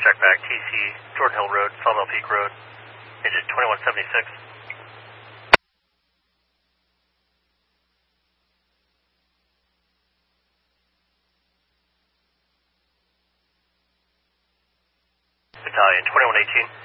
check back, TC, Jordan Hill Road, Sawmill Peak Road, engine 2176. Battalion 2118.